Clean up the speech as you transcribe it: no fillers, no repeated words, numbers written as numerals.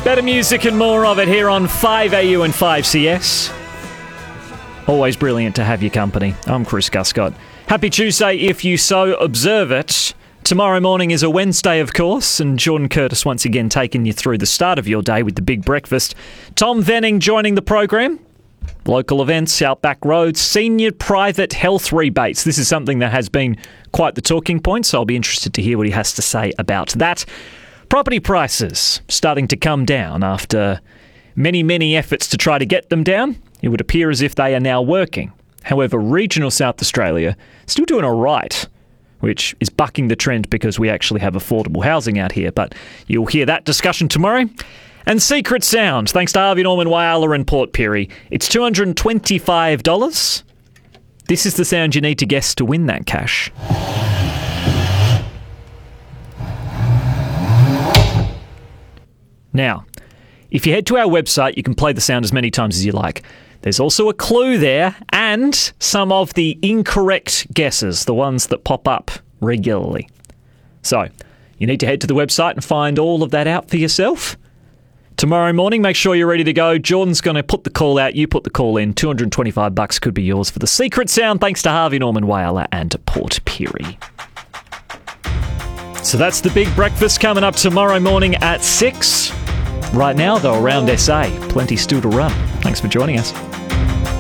Better music and more of it here on 5AU and 5CS. Always brilliant to have your company. I'm Chris Guscott. Happy Tuesday if you so observe it. Tomorrow morning is a Wednesday, of course, and Jordan Curtis once again taking you through the start of your day with the big breakfast. Tom Venning joining the program. Local events, Outback Road, senior private health rebates. This is something that has been quite the talking point, so I'll be interested to hear what he has to say about that. Property prices starting to come down after many efforts to try to get them down. It would appear as if they are now working. However, regional South Australia still doing all right, which is bucking the trend because we actually have affordable housing out here. But you'll hear that discussion tomorrow. And Secret Sound, thanks to Harvey Norman Whyalla and Port Pirie. It's $225. This is the sound you need to guess to win that cash. Now, if you head to our website, you can play the sound as many times as you like. There's also a clue there and some of the incorrect guesses, the ones that pop up regularly. So, you need to head to the website and find all of that out for yourself. Tomorrow morning, make sure you're ready to go. Jordan's going to put the call out. You put the call in. $225 could be yours for the Secret Sound, thanks to Harvey Norman Whyalla and Port Pirie. So that's the big breakfast coming up tomorrow morning at 6. Right now, though, around SA, plenty still to run. Thanks for joining us.